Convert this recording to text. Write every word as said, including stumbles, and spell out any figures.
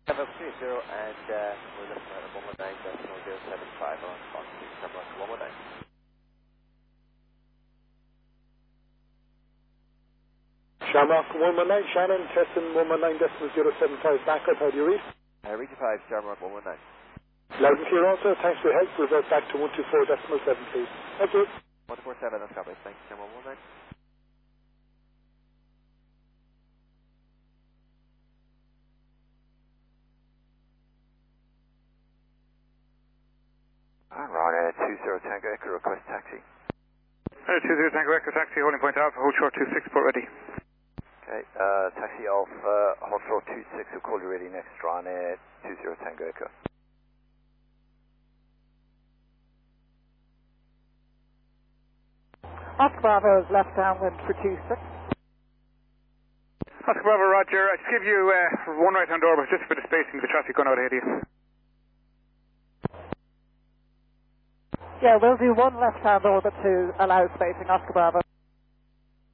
Bravo three zero, and uh, we're looking at a one one nine decimal zero seven five on, on Shamrock one one nine. Shamrock one one nine, Shannon, testing one one nine decimal zero seven five, backup, how do you read? Uh, Region five, Shamrock one one nine. Loud and clear also, thanks for your help, revert back to one two four decimal seven please. Thank you. one four seven, that's covered. Thanks, Shamrock one one nine. Right, uh, two zero Tango Echo, request taxi. Uh, two zero Tango Echo, taxi, holding point Alpha, hold short two six, port ready. Okay, uh, taxi Alpha, hold short two six, we'll call you ready next, Ron, uh, two zero Tango Echo. Oscar Bravo is left downwind for two six. Oscar Bravo, Roger. I just give you uh, one right hand orbit just for the spacing of the traffic going out ahead of you. Yeah, we'll do one left-hand orbit to allow spacing, Oscar Bravo.